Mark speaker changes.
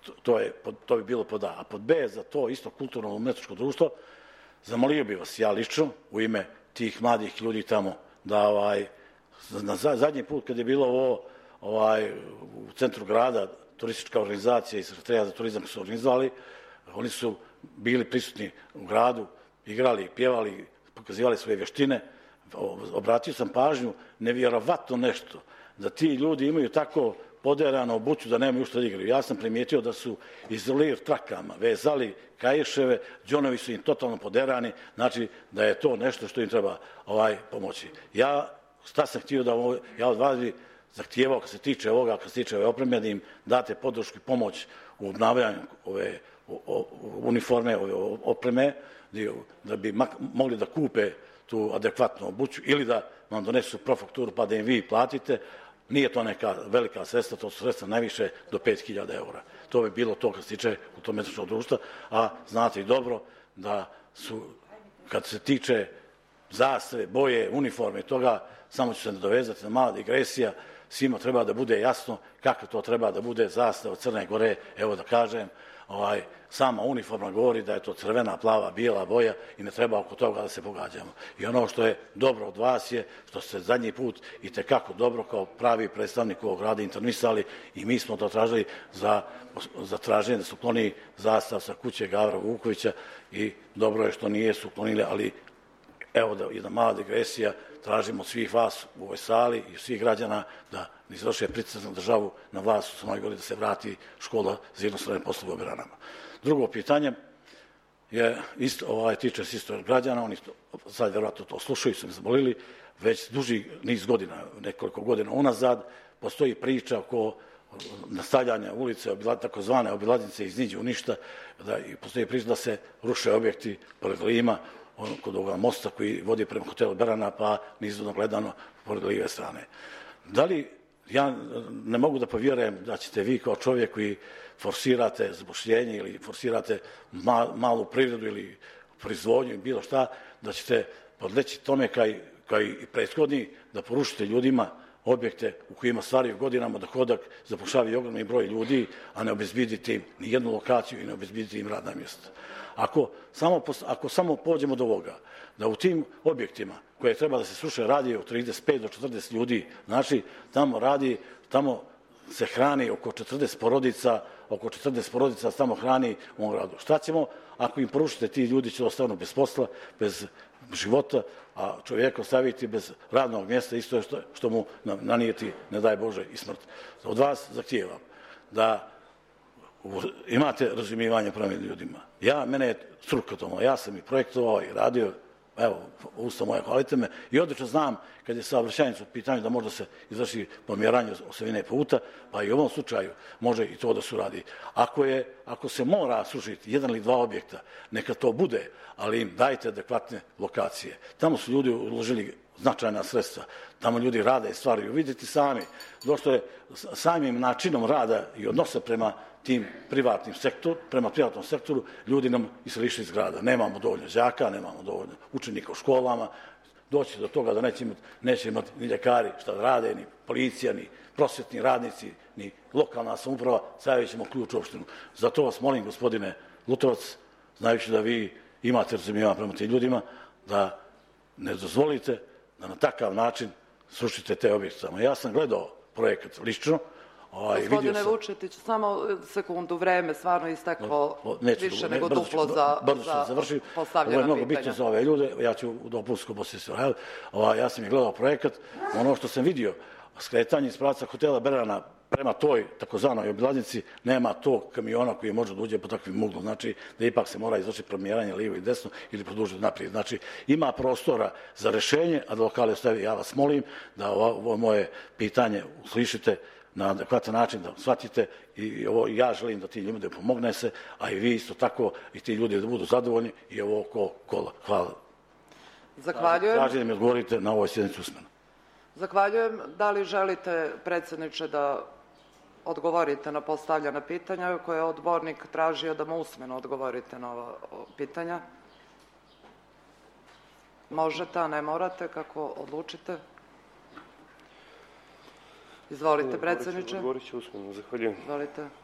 Speaker 1: To bi bilo pod A. A pod B za to isto kulturno-umetničko društvo zamolio bi vas ja lično u ime tih mladih ljudi tamo da na zadnji put kad je bilo ovo u centru grada turistička organizacija i Sekretariat za turizam su organizovali, oni su bili prisutni u gradu, igrali, pjevali, pokazivali svoje vještine. Obratio sam pažnju, nevjerovatno nešto, da ti ljudi imaju tako poderano obuću da nemaju što da igraju. Ja sam primijetio da su iz lir trakama vezali kaiševe, džonovi su im totalno poderani, znači da je to nešto što im treba pomoći. Šta sam htio ja od vas bi zahtijevao kad se tiče ovoga, kad se tiče ove opreme, da im date podršku i pomoć u obnavljanju ove uniforme, ove opreme, da bi mogli da kupe tu adekvatnu obuću ili da vam donesu profakturu pa da im vi platite. Nije to neka velika sredstva, to su sredstva najviše do 5.000 eura. To bi bilo to kad se tiče kulturno-umetničkog društva, a znate i dobro da su, kad se tiče zastave, boje, uniforme i toga, samo ću se nadovezati na mala digresija, svima treba da bude jasno kako to treba da bude zastava Crne Gore, evo da kažem, sama uniforma govori da je to crvena, plava, bijela boja i ne treba oko toga da se pogađamo. I ono što je dobro od vas je što ste zadnji put i tekako dobro kao pravi predstavnik ovog grada intervjuisali i mi smo to tražili za traženje da se ukloni zastav sa kuće Gavra Vukovića i dobro je što nije su uklonili, ali evo da jedna mala digresija, tražimo svih vas u ovoj sali i svih građana da ne izvrše pritisak na državu, na vlast u Crnoj Gori da se vrati škola za jednostrane poslove u Beranama. Drugo pitanje je tiče se isto građana, oni sad vjerojatno to slušaju, su me zamolili, već duži niz godina, nekoliko godina unazad, postoji priča oko nastavljanja ulice, takozvane obilaznice iz niđe u ništa, postoji priča da se ruše objekti pored Lima, kod ovoga mosta koji vodi prema hotelu Berana, pa nizvodno gledano pored live strane. Da li, ja ne mogu da povjerujem da ćete vi kao čovjek koji forsirate zapošljenje ili forsirate malu privredu ili proizvodnju i bilo šta, da ćete podleći tome kao i prethodni da porušite ljudima objekte u kojima stvaraju godinama dohodak, zapošljavaju ogromni broj ljudi, a ne obezbidite im ni jednu lokaciju i ne obezbidite im radna mjesta. Ako samo pođemo do ovoga, da u tim objektima koje treba da se sruše radi od 35 do 40 ljudi, znači tamo se hrani oko 40 porodica tamo hrani u ovom gradu. Šta ćemo ako im porušite, ti ljudi će ostanu bez posla, bez života, a čovjeka ostaviti bez radnog mjesta isto je što mu nanijeti, ne daj Bože, i smrt. Od vas zahtijevam da imate razumijevanje prema ljudima. Mene je struka tome, ja sam i projektovao i radio, evo, usta moja, hvalite me, i odlično znam kad je saobraćajnica u pitanju da možda se izvrši pomjeranje osovine puta, pa i u ovom slučaju može i to da se uradi. Ako se mora srušiti jedan ili dva objekta, neka to bude, ali im dajte adekvatne lokacije. Tamo su ljudi uložili značajna sredstva, tamo ljudi rade i stvaraju. Vidite sami, došto je samim načinom rada i odnosa prema tim privatnom sektoru, ljudi nam iselišli iz grada. Nemamo dovoljno đaka, nemamo dovoljno učenika u školama, doći do toga da neće imati ni ljekari šta da rade, ni policija, ni prosvetni radnici, ni lokalna samouprava, stavit ćemo ključ u opštinu. Zato vas molim, gospodine Lutovac, znajući da vi imate razumijevanje prema tim ljudima, da ne dozvolite da na takav način srušite te objekte. Ja sam gledao projekat lično.
Speaker 2: Gospodine Vučetić, samo sekundu, vreme stvarno isteklo više nego duplo za postavljena pitanja.
Speaker 1: Ovo je mnogo bitno za ove ljude, ja ću u dopunsku posjeću. Ja sam i gledao projekat, ono što sam vidio, skretanje iz pravaca hotela Berana prema toj takozvanoj obilaznici, nema tog kamiona koji može da uđe po takvim uglom. Znači da ipak se mora izvršiti promjeranje lijevo i desno ili produžiti naprijed. Znači ima prostora za rešenje, a da lokale ostavi. Ja vas molim da ovo moje pitanje uslišite na adekvatan način, da shvatite i ja želim da ti ljudi pomogne se, a i vi isto tako i ti ljudi da budu zadovoljni i ovo oko kola. Hvala.
Speaker 2: Zahvaljujem.
Speaker 1: Tražim da mi odgovorite na ovoj sjednici usmeno.
Speaker 2: Zahvaljujem. Da li želite, predsjedniče, da odgovorite na postavljena pitanja koje je odbornik tražio da mu usmeno odgovorite na ova pitanja? Možete, a ne morate, kako odlučite. Izvolite, predsjedniče.
Speaker 3: Odgovorit ću usmeno, zahvaljujem.
Speaker 2: Izvolite.